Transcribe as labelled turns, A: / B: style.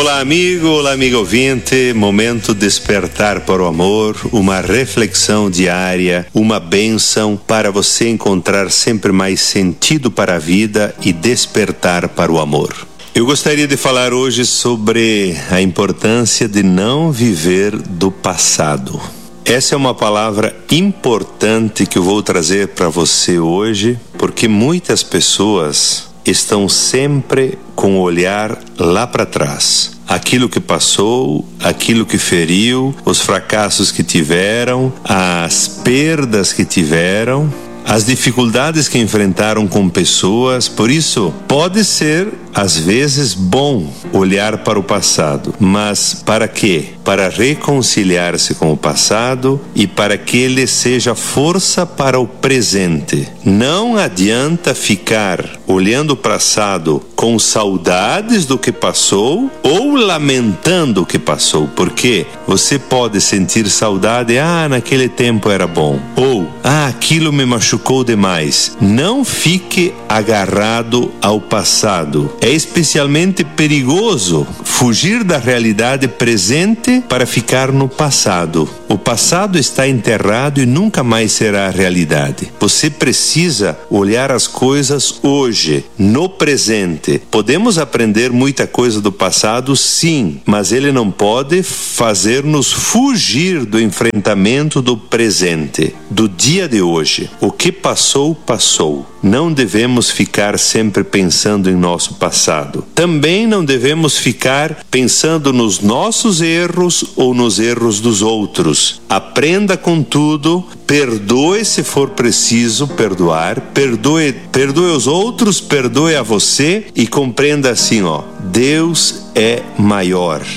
A: Olá amigo ouvinte, momento despertar para o amor, uma reflexão diária, uma bênção para você encontrar sempre mais sentido para a vida e despertar para o amor. Eu gostaria de falar hoje sobre a importância de não viver do passado. Essa é uma palavra importante que eu vou trazer para você hoje, porque muitas pessoas estão sempre com o olhar lá para trás. Aquilo que passou, aquilo que feriu, os fracassos que tiveram, as perdas que tiveram, as dificuldades que enfrentaram com pessoas. Por isso, pode ser, às vezes, bom olhar para o passado. Mas para quê? Para reconciliar-se com o passado e para que ele seja força para o presente. Não adianta ficar olhando o passado com saudades do que passou ou lamentando o que passou, porque você pode sentir saudade, naquele tempo era bom, ou aquilo me machucou demais. Não fique agarrado ao passado. É especialmente perigoso fugir da realidade presente para ficar no passado. O passado está enterrado e nunca mais será a realidade. Você precisa olhar as coisas hoje, no presente. Podemos aprender muita coisa do passado, sim, mas ele não pode fazer-nos fugir do enfrentamento do presente, do dia de hoje. O que passou, passou. Não devemos ficar sempre pensando em nosso passado. Também não devemos ficar pensando nos nossos erros ou nos erros dos outros. Aprenda com tudo, perdoe se for preciso perdoar, perdoe os outros, perdoe a você e compreenda assim, Deus é maior.